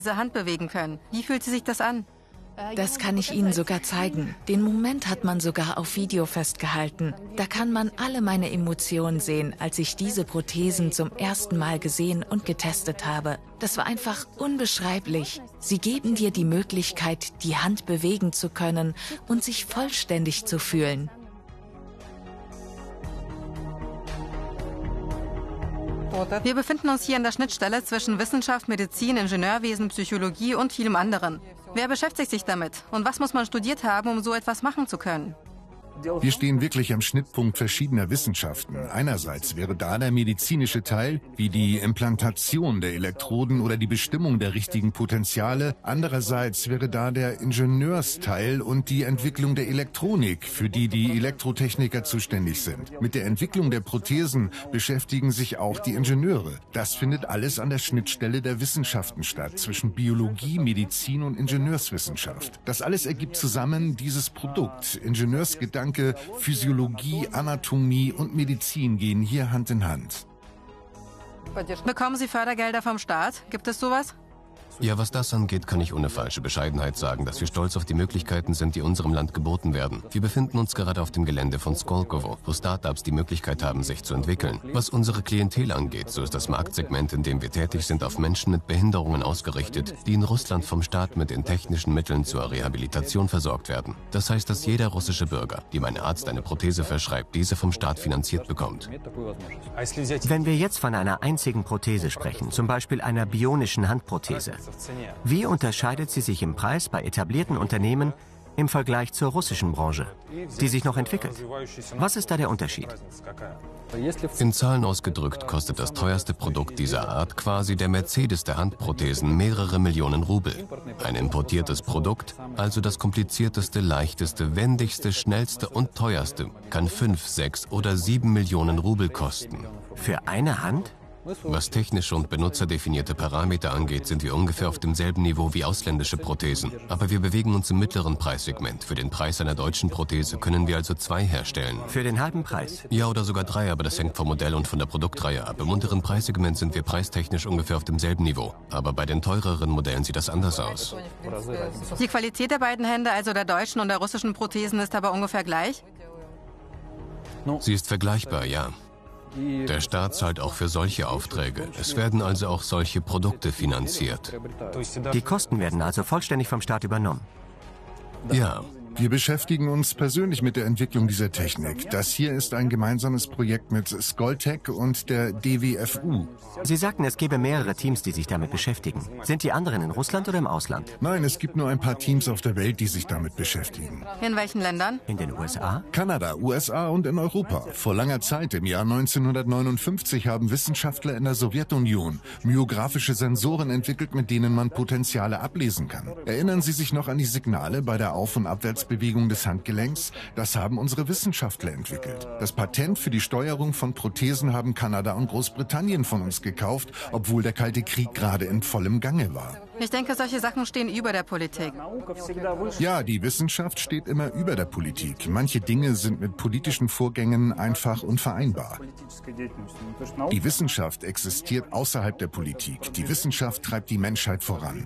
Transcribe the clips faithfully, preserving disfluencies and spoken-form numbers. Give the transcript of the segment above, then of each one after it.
diese Hand bewegen können. Wie fühlt sich das an? Das kann ich Ihnen sogar zeigen. Den Moment hat man sogar auf Video festgehalten. Da kann man alle meine Emotionen sehen, als ich diese Prothesen zum ersten Mal gesehen und getestet habe. Das war einfach unbeschreiblich. Sie geben dir die Möglichkeit, die Hand bewegen zu können und sich vollständig zu fühlen. Wir befinden uns hier an der Schnittstelle zwischen Wissenschaft, Medizin, Ingenieurwesen, Psychologie und vielem anderen. Wer beschäftigt sich damit? Und was muss man studiert haben, um so etwas machen zu können? Wir stehen wirklich am Schnittpunkt verschiedener Wissenschaften. Einerseits wäre da der medizinische Teil, wie die Implantation der Elektroden oder die Bestimmung der richtigen Potenziale. Andererseits wäre da der Ingenieursteil und die Entwicklung der Elektronik, für die die Elektrotechniker zuständig sind. Mit der Entwicklung der Prothesen beschäftigen sich auch die Ingenieure. Das findet alles an der Schnittstelle der Wissenschaften statt, zwischen Biologie, Medizin und Ingenieurswissenschaft. Das alles ergibt zusammen dieses Produkt. Ingenieursgedanken, Physiologie, Anatomie und Medizin gehen hier Hand in Hand. Bekommen Sie Fördergelder vom Staat? Gibt es sowas? Ja, was das angeht, kann ich ohne falsche Bescheidenheit sagen, dass wir stolz auf die Möglichkeiten sind, die unserem Land geboten werden. Wir befinden uns gerade auf dem Gelände von Skolkovo, wo Startups die Möglichkeit haben, sich zu entwickeln. Was unsere Klientel angeht, so ist das Marktsegment, in dem wir tätig sind, auf Menschen mit Behinderungen ausgerichtet, die in Russland vom Staat mit den technischen Mitteln zur Rehabilitation versorgt werden. Das heißt, dass jeder russische Bürger, dem ein Arzt eine Prothese verschreibt, diese vom Staat finanziert bekommt. Wenn wir jetzt von einer einzigen Prothese sprechen, zum Beispiel einer bionischen Handprothese, wie unterscheidet sie sich im Preis bei etablierten Unternehmen im Vergleich zur russischen Branche, die sich noch entwickelt? Was ist da der Unterschied? In Zahlen ausgedrückt kostet das teuerste Produkt dieser Art, quasi der Mercedes der Handprothesen, mehrere Millionen Rubel. Ein importiertes Produkt, also das komplizierteste, leichteste, wendigste, schnellste und teuerste, kann fünf, sechs oder sieben Millionen Rubel kosten. Für eine Hand? Was technische und benutzerdefinierte Parameter angeht, sind wir ungefähr auf demselben Niveau wie ausländische Prothesen. Aber wir bewegen uns im mittleren Preissegment. Für den Preis einer deutschen Prothese können wir also zwei herstellen. Für den halben Preis? Ja, oder sogar drei, aber das hängt vom Modell und von der Produktreihe ab. Im unteren Preissegment sind wir preistechnisch ungefähr auf demselben Niveau. Aber bei den teureren Modellen sieht das anders aus. Die Qualität der beiden Hände, also der deutschen und der russischen Prothesen, ist aber ungefähr gleich? Sie ist vergleichbar, ja. Der Staat zahlt auch für solche Aufträge. Es werden also auch solche Produkte finanziert. Die Kosten werden also vollständig vom Staat übernommen? Ja. Wir beschäftigen uns persönlich mit der Entwicklung dieser Technik. Das hier ist ein gemeinsames Projekt mit Skoltech und der D W F U. Sie sagten, es gäbe mehrere Teams, die sich damit beschäftigen. Sind die anderen in Russland oder im Ausland? Nein, es gibt nur ein paar Teams auf der Welt, die sich damit beschäftigen. In welchen Ländern? In den U S A? Kanada, U S A und in Europa. Vor langer Zeit, im Jahr neunzehnhundertneunundfünfzig, haben Wissenschaftler in der Sowjetunion myographische Sensoren entwickelt, mit denen man Potenziale ablesen kann. Erinnern Sie sich noch an die Signale bei der Auf- und Abwärtsbewegung des Handgelenks? Das haben unsere Wissenschaftler entwickelt. Das Patent für die Steuerung von Prothesen haben Kanada und Großbritannien von uns gekauft, obwohl der Kalte Krieg gerade in vollem Gange war. Ich denke, solche Sachen stehen über der Politik. Ja, die Wissenschaft steht immer über der Politik. Manche Dinge sind mit politischen Vorgängen einfach unvereinbar. Die Wissenschaft existiert außerhalb der Politik. Die Wissenschaft treibt die Menschheit voran.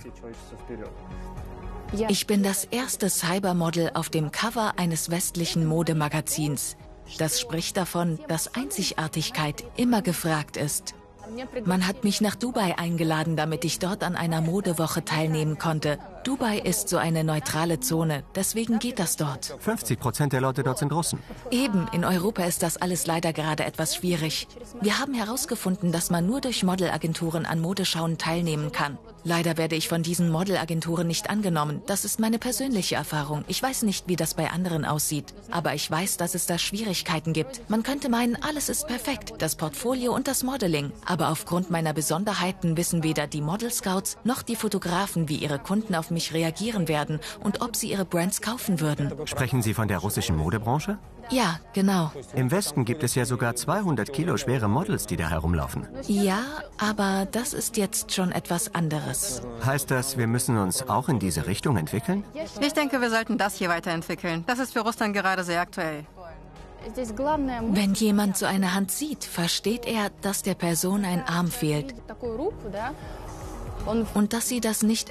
Ich bin das erste Cybermodel auf dem Cover eines westlichen Modemagazins. Das spricht davon, dass Einzigartigkeit immer gefragt ist. Man hat mich nach Dubai eingeladen, damit ich dort an einer Modewoche teilnehmen konnte. Dubai ist so eine neutrale Zone, deswegen geht das dort. fünfzig Prozent der Leute dort sind Russen. Eben, in Europa ist das alles leider gerade etwas schwierig. Wir haben herausgefunden, dass man nur durch Modelagenturen an Modeschauen teilnehmen kann. Leider werde ich von diesen Modelagenturen nicht angenommen. Das ist meine persönliche Erfahrung. Ich weiß nicht, wie das bei anderen aussieht. Aber ich weiß, dass es da Schwierigkeiten gibt. Man könnte meinen, alles ist perfekt, das Portfolio und das Modeling. Aber aufgrund meiner Besonderheiten wissen weder die Model Scouts noch die Fotografen, wie ihre Kunden auf mich reagieren werden und ob sie ihre Brands kaufen würden. Sprechen Sie von der russischen Modebranche? Ja, genau. Im Westen gibt es ja sogar zweihundert Kilo schwere Models, die da herumlaufen. Ja, aber das ist jetzt schon etwas anderes. Heißt das, wir müssen uns auch in diese Richtung entwickeln? Ich denke, wir sollten das hier weiterentwickeln. Das ist für Russland gerade sehr aktuell. Wenn jemand so eine Hand sieht, versteht er, dass der Person ein Arm fehlt. Und dass sie das nicht